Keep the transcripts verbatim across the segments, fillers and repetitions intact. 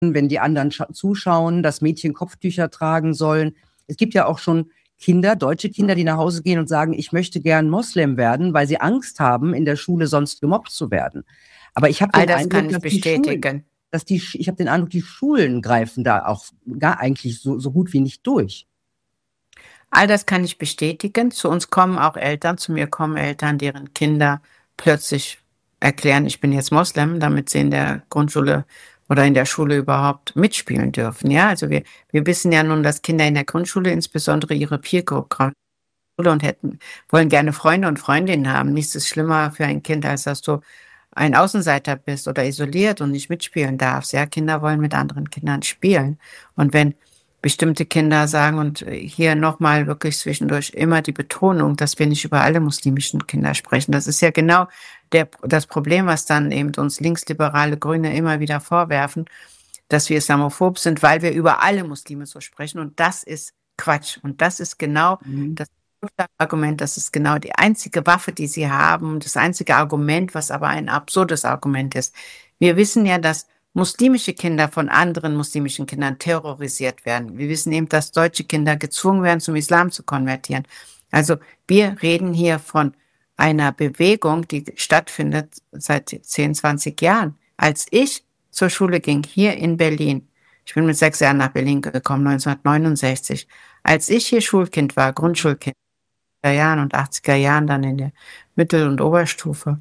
wenn die anderen scha- zuschauen, dass Mädchen Kopftücher tragen sollen. Es gibt ja auch schon Kinder, deutsche Kinder, die nach Hause gehen und sagen, ich möchte gern Moslem werden, weil sie Angst haben, in der Schule sonst gemobbt zu werden. Aber ich habe All den das kann Eindruck, ich dass die Schulen, bestätigen. dass die, Sch- ich habe den Eindruck, die Schulen greifen da auch gar eigentlich so, so gut wie nicht durch. All das kann ich bestätigen. Zu uns kommen auch Eltern, zu mir kommen Eltern, deren Kinder plötzlich erklären, ich bin jetzt Moslem, damit sie in der Grundschule oder in der Schule überhaupt mitspielen dürfen. Ja, also wir, wir wissen ja nun, dass Kinder in der Grundschule insbesondere ihre Peer Group und hätten, wollen gerne Freunde und Freundinnen haben. Nichts ist schlimmer für ein Kind, als dass du ein Außenseiter bist oder isoliert und nicht mitspielen darfst. Ja, Kinder wollen mit anderen Kindern spielen. Und wenn bestimmte Kinder sagen, und hier nochmal wirklich zwischendurch immer die Betonung, dass wir nicht über alle muslimischen Kinder sprechen. Das ist ja genau der, das Problem, was dann eben uns linksliberale Grüne immer wieder vorwerfen, dass wir islamophob sind, weil wir über alle Muslime so sprechen. Und das ist Quatsch. Und das ist genau Mhm. das Argument, das ist genau die einzige Waffe, die sie haben, das einzige Argument, was aber ein absurdes Argument ist. Wir wissen ja, dass muslimische Kinder von anderen muslimischen Kindern terrorisiert werden. Wir wissen eben, dass deutsche Kinder gezwungen werden, zum Islam zu konvertieren. Also wir reden hier von einer Bewegung, die stattfindet seit zehn, zwanzig Jahren. Als ich zur Schule ging, hier in Berlin, ich bin mit sechs Jahren nach Berlin gekommen, neunzehnhundertneunundsechzig, als ich hier Schulkind war, Grundschulkind, Jahren und achtziger Jahren dann in der Mittel- und Oberstufe,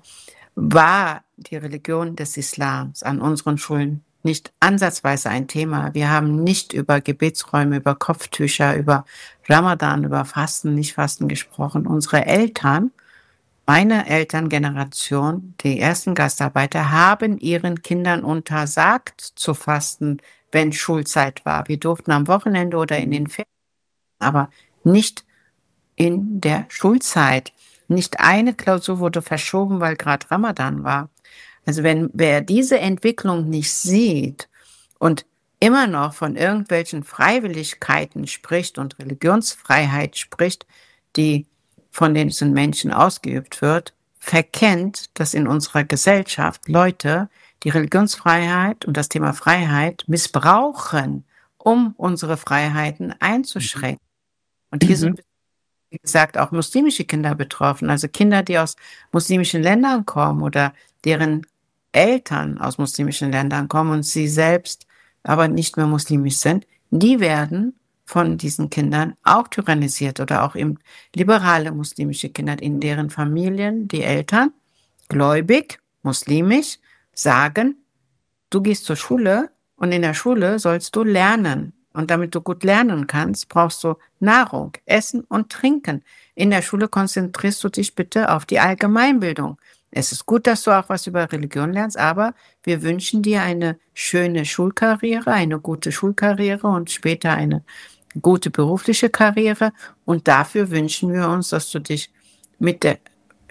war die Religion des Islams an unseren Schulen nicht ansatzweise ein Thema. Wir haben nicht über Gebetsräume, über Kopftücher, über Ramadan, über Fasten, Nicht-Fasten gesprochen. Unsere Eltern, meine Elterngeneration, die ersten Gastarbeiter, haben ihren Kindern untersagt zu fasten, wenn Schulzeit war. Wir durften am Wochenende oder in den Ferien, aber nicht in der Schulzeit. Nicht eine Klausur wurde verschoben, weil gerade Ramadan war. Also wenn wer diese Entwicklung nicht sieht und immer noch von irgendwelchen Freiwilligkeiten spricht und Religionsfreiheit spricht, die von diesen Menschen ausgeübt wird, verkennt, dass in unserer Gesellschaft Leute die Religionsfreiheit und das Thema Freiheit missbrauchen, um unsere Freiheiten einzuschränken. Und hier sind, wie gesagt, auch muslimische Kinder betroffen, also Kinder, die aus muslimischen Ländern kommen oder deren Eltern aus muslimischen Ländern kommen und sie selbst aber nicht mehr muslimisch sind, die werden von diesen Kindern auch tyrannisiert oder auch eben liberale muslimische Kinder, in deren Familien die Eltern gläubig, muslimisch sagen, du gehst zur Schule und in der Schule sollst du lernen. Und damit du gut lernen kannst, brauchst du Nahrung, Essen und Trinken. In der Schule konzentrierst du dich bitte auf die Allgemeinbildung. Es ist gut, dass du auch was über Religion lernst, aber wir wünschen dir eine schöne Schulkarriere, eine gute Schulkarriere und später eine gute berufliche Karriere. Und dafür wünschen wir uns, dass du dich mit, der,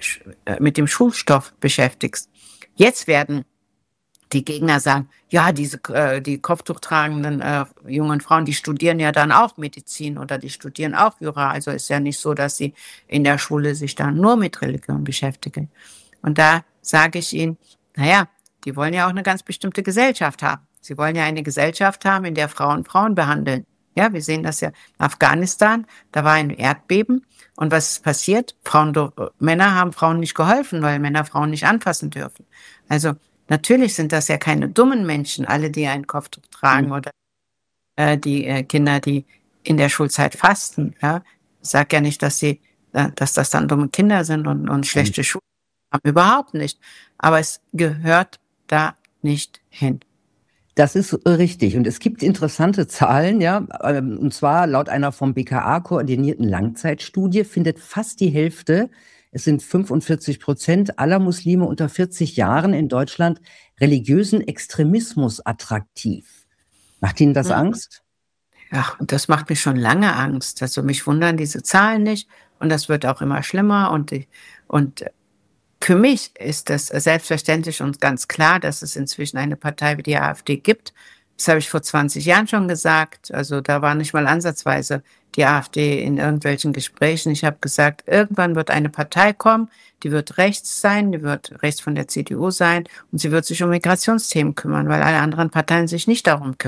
mit dem Schulstoff beschäftigst. Jetzt werden die Gegner sagen, ja, diese äh, die kopftuchtragenden äh, jungen Frauen, die studieren ja dann auch Medizin oder die studieren auch Jura. Also ist ja nicht so, dass sie in der Schule sich dann nur mit Religion beschäftigen. Und da sage ich ihnen, naja, die wollen ja auch eine ganz bestimmte Gesellschaft haben. Sie wollen ja eine Gesellschaft haben, in der Frauen Frauen behandeln. Ja, wir sehen das ja in Afghanistan, da war ein Erdbeben. Und was ist passiert? Frauen, Männer haben Frauen nicht geholfen, weil Männer Frauen nicht anfassen dürfen. Also natürlich sind das ja keine dummen Menschen, alle, die ein Kopftuch tragen mhm. oder äh, die äh, Kinder, die in der Schulzeit fasten. Ja? Ich sage ja nicht, dass sie, äh, dass das dann dumme Kinder sind und, und schlechte mhm. Schulen haben. Überhaupt nicht. Aber es gehört da nicht hin. Das ist richtig. Und es gibt interessante Zahlen, ja. Und zwar laut einer vom B K A koordinierten Langzeitstudie findet fast die Hälfte, es sind fünfundvierzig Prozent aller Muslime unter vierzig Jahren in Deutschland, religiösen Extremismus attraktiv. Macht Ihnen das hm. Angst? Ja, und das macht mir schon lange Angst. Also mich wundern diese Zahlen nicht. Und das wird auch immer schlimmer. Und, und für mich ist es selbstverständlich und ganz klar, dass es inzwischen eine Partei wie die AfD gibt, Das habe ich vor zwanzig Jahren schon gesagt. Also da war nicht mal ansatzweise die AfD in irgendwelchen Gesprächen. Ich habe gesagt, irgendwann wird eine Partei kommen, die wird rechts sein, die wird rechts von der C D U sein und sie wird sich um Migrationsthemen kümmern, weil alle anderen Parteien sich nicht darum kümmern.